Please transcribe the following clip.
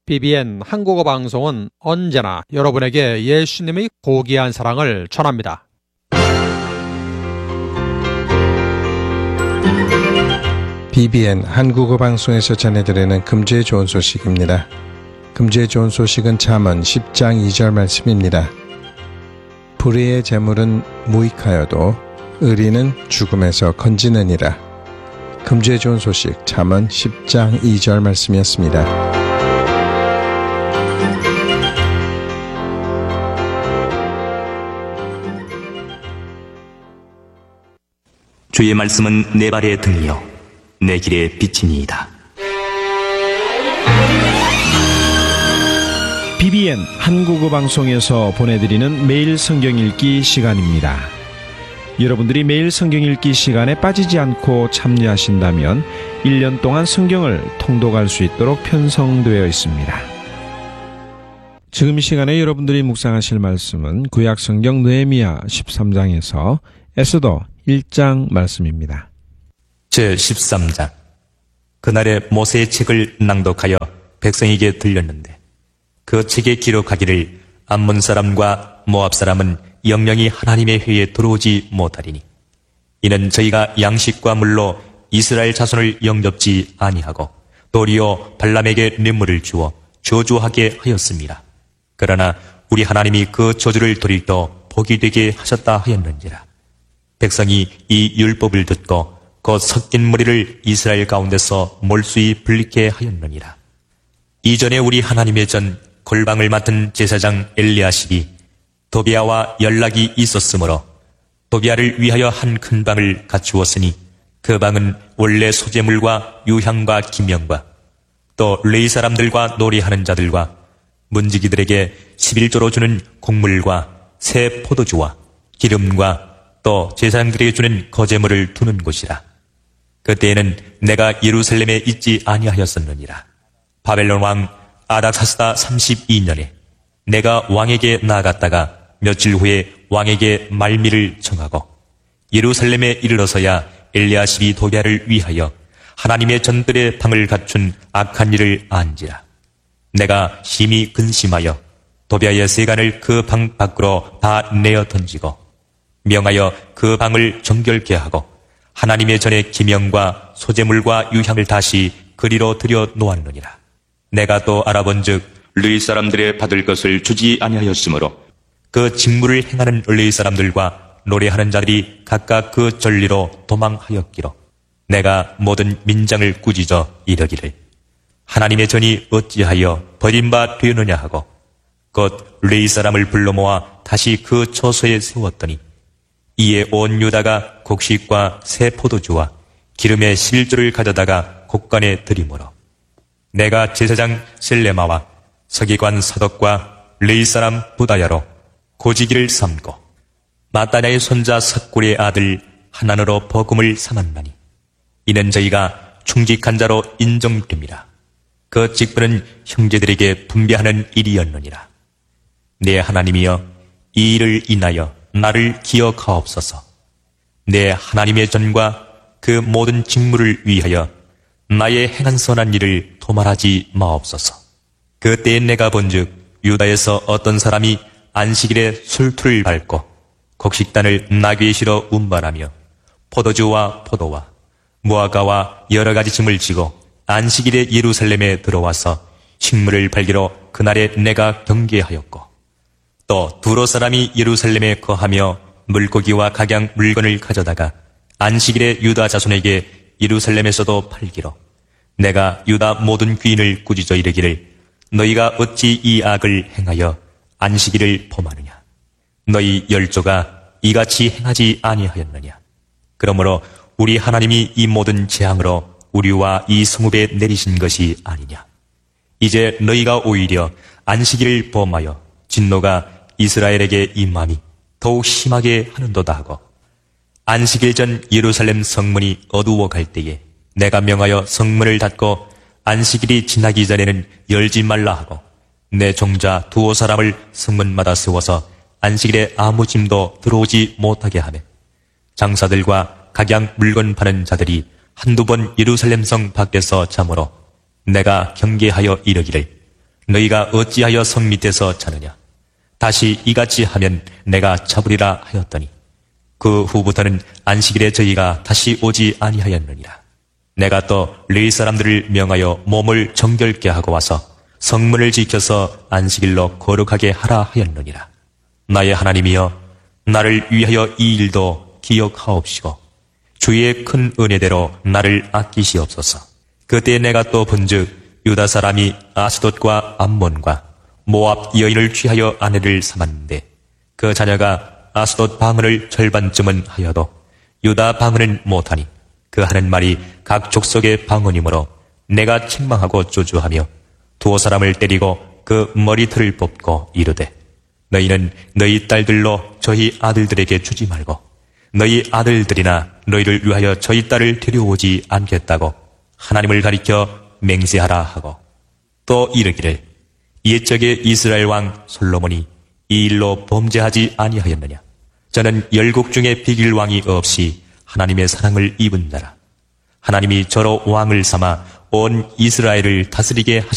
BBN 한국어 방송은 언제나 여러분에게 예수님의 고귀한 사랑을 전합니다. BBN 한국어 방송에서 전해드리는 금주의 좋은 소식입니다. 금주의 좋은 소식은 잠언 10장 2절 말씀입니다. 불의의 재물은 무익하여도 의리는 죽음에서 건지느니라. 금주의 좋은 소식 잠언 10장 2절 말씀이었습니다. 주의 말씀은 내 발의 등이요 내 길의 빛이니이다. BBN 한국어 방송에서 보내드리는 매일 성경 읽기 시간입니다. 여러분들이 매일 성경 읽기 시간에 빠지지 않고 참여하신다면 1년 동안 성경을 통독할 수 있도록 편성되어 있습니다. 지금 이 시간에 여러분들이 묵상하실 말씀은 구약 성경 느헤미야 13장에서 에스더 1장 말씀입니다. 제13장. 그날에 모세의 책을 낭독하여 백성에게 들렸는데 그 책에 기록하기를 암몬 사람과 모압 사람은 영영이 하나님의 회에 들어오지 못하리니 이는 저희가 양식과 물로 이스라엘 자손을 영접지 아니하고 도리어 발람에게 뇌물을 주어 저주하게 하였습니다. 그러나 우리 하나님이 그 저주를 돌이켜 복이 되게 하셨다 하였는지라. 백성이 이 율법을 듣고 그 섞인 무리를 이스라엘 가운데서 몰수히 불리게 하였느니라. 이전에 우리 하나님의 전 골방을 맡은 제사장 엘리야십이 도비아와 연락이 있었으므로 도비아를 위하여 한 큰 방을 갖추었으니 그 방은 원래 소재물과 유향과 기명과 또 레위 사람들과 놀이하는 자들과 문지기들에게 11조로 주는 곡물과 새 포도주와 기름과 또 제사장들에게 주는 거제물을 두는 곳이라. 그때에는 내가 예루살렘에 있지 아니하였었느니라. 바벨론 왕 아닥사스다 32년에 내가 왕에게 나아갔다가 며칠 후에 왕에게 말미를 청하고 예루살렘에 이르러서야 엘리야십이 도비아를 위하여 하나님의 전들의 방을 갖춘 악한 일을 안지라. 내가 심히 근심하여 도비아의 세간을 그 방 밖으로 다 내어 던지고 명하여 그 방을 정결케 하고 하나님의 전에 기명과 소재물과 유향을 다시 그리로 들여 놓았느니라. 내가 또 알아본즉 르이 사람들의 받을 것을 주지 아니하였으므로 그 직무를 행하는 르이 사람들과 노래하는 자들이 각각 그 전리로 도망하였기로 내가 모든 민장을 꾸짖어 이르기를 하나님의 전이 어찌하여 버림바 되느냐 하고 곧 르이 사람을 불러 모아 다시 그 처소에 세웠더니 이에 온 유다가 곡식과 새 포도주와 기름의 11조를 가져다가 곡간에 들이므로 내가 제사장 셀레마와 서기관 사독과 레위 사람 부다야로 고지기를 삼고 마따냐의 손자 삭골의 아들 하난으로 버금을 삼았나니 이는 저희가 충직한 자로 인정됨이라. 그 직분은 형제들에게 분배하는 일이었느니라. 내 하나님이여 이 일을 인하여 나를 기억하옵소서. 내 하나님의 전과 그 모든 직무를 위하여 나의 행한 선한 일을 도말하지 마옵소서. 그때에 내가 본즉 유다에서 어떤 사람이 안식일에 술투를 밟고 곡식단을 나귀에 실어 운반하며 포도주와 포도와 무화과와 여러 가지 짐을 지고 안식일에 예루살렘에 들어와서 식물을 팔기로 그날에 내가 경계하였고 또 두로 사람이 예루살렘에 거하며 물고기와 각양 물건을 가져다가 안식일에 유다 자손에게 예루살렘에서도 팔기로 내가 유다 모든 귀인을 꾸짖어 이르기를 너희가 어찌 이 악을 행하여 안식일을 범하느냐. 너희 열조가 이같이 행하지 아니하였느냐. 그러므로 우리 하나님이 이 모든 재앙으로 우리와 이 성읍에 내리신 것이 아니냐. 이제 너희가 오히려 안식일을 범하여 진노가 이스라엘에게 임함이 더욱 심하게 하는도다 하고 안식일 전 예루살렘 성문이 어두워 갈 때에 내가 명하여 성문을 닫고 안식일이 지나기 전에는 열지 말라 하고 내 종자 두어 사람을 성문마다 세워서 안식일에 아무 짐도 들어오지 못하게 하며 장사들과 각양 물건 파는 자들이 한두 번 예루살렘 성 밖에서 잠으로 내가 경계하여 이르기를 너희가 어찌하여 성 밑에서 자느냐? 다시 이같이 하면 내가 잡으리라 하였더니 그 후부터는 안식일에 저희가 다시 오지 아니하였느니라. 내가 또 레위 사람들을 명하여 몸을 정결케 하고 와서 성문을 지켜서 안식일로 거룩하게 하라 하였느니라. 나의 하나님이여, 나를 위하여 이 일도 기억하옵시고 주의 큰 은혜대로 나를 아끼시옵소서. 그때 내가 또 본즉 유다 사람이 아스돗과 암몬과 모압 여인을 취하여 아내를 삼았는데 그 자녀가 아스돗 방언을 절반쯤은 하여도 유다 방언은 못하니 그 하는 말이 각 족속의 방언이므로 내가 책망하고 조주하며 두어 사람을 때리고 그 머리털을 뽑고 이르되 너희는 너희 딸들로 저희 아들들에게 주지 말고 너희 아들들이나 너희를 위하여 저희 딸을 데려오지 않겠다고 하나님을 가리켜 맹세하라 하고 또 이르기를 옛적에 이스라엘 왕 솔로몬이 이 일로 범죄하지 아니하였느냐? 저는 열국 중에 비길 왕이 없이 하나님의 사랑을 입은 자라. 하나님이 저로 왕을 삼아 온 이스라엘을 다스리게 하셨